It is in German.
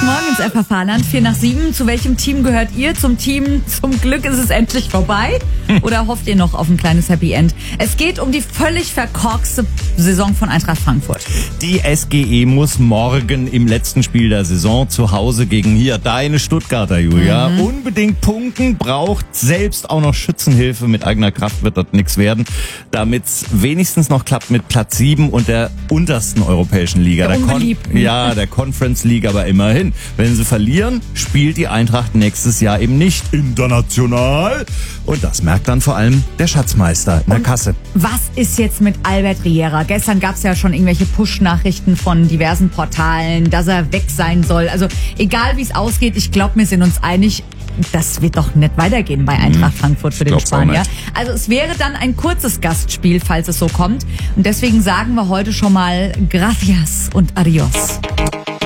Guten Morgen ins FFH-Land, 6:45. Zu welchem Team gehört ihr? Zum Team, zum Glück ist es endlich vorbei? Oder hofft ihr noch auf ein kleines Happy End? Es geht um die völlig verkorkste Saison von Eintracht Frankfurt. Die SGE muss morgen im letzten Spiel der Saison zu Hause gegen hier deine Stuttgarter, Julia, unbedingt punkten, braucht selbst auch noch Schützenhilfe. Mit eigener Kraft wird das nichts werden, damit es wenigstens noch klappt mit Platz 7 und der untersten europäischen Liga. Der Conference League, aber immerhin. Wenn sie verlieren, spielt die Eintracht nächstes Jahr eben nicht international. Und das merkt dann vor allem der Schatzmeister in der Kasse. Was ist jetzt mit Albert Riera? Gestern gab es ja schon irgendwelche Push-Nachrichten von diversen Portalen, dass er weg sein soll. Also egal wie es ausgeht, ich glaube, wir sind uns einig, das wird doch nicht weitergehen bei Eintracht Frankfurt für den Spanier. Also es wäre dann ein kurzes Gastspiel, falls es so kommt. Und deswegen sagen wir heute schon mal Gracias und Adios.